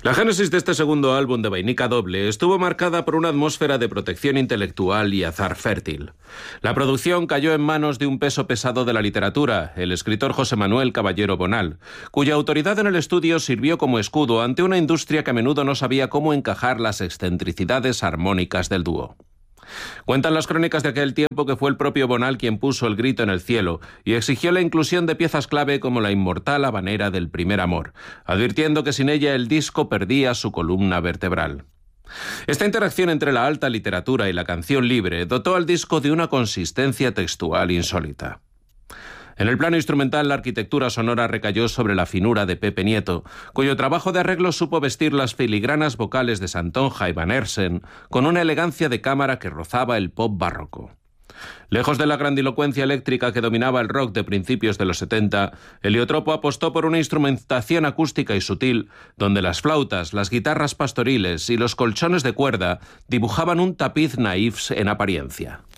La génesis de este segundo álbum de Vainica Doble estuvo marcada por una atmósfera de protección intelectual y azar fértil. La producción cayó en manos de un peso pesado de la literatura, el escritor José Manuel Caballero Bonal, cuya autoridad en el estudio sirvió como escudo ante una industria que a menudo no sabía cómo encajar las excentricidades armónicas del dúo. Cuentan las crónicas de aquel tiempo que fue el propio Bonal quien puso el grito en el cielo y exigió la inclusión de piezas clave como la inmortal habanera del primer amor, advirtiendo que sin ella el disco perdía su columna vertebral. Esta interacción entre la alta literatura y la canción libre dotó al disco de una consistencia textual insólita. En el plano instrumental, la arquitectura sonora recayó sobre la finura de Pepe Nieto, cuyo trabajo de arreglo supo vestir las filigranas vocales de Santonja y Van Hersen con una elegancia de cámara que rozaba el pop barroco. Lejos de la grandilocuencia eléctrica que dominaba el rock de principios de los 70, Heliotropo apostó por una instrumentación acústica y sutil, donde las flautas, las guitarras pastoriles y los colchones de cuerda dibujaban un tapiz naif en apariencia.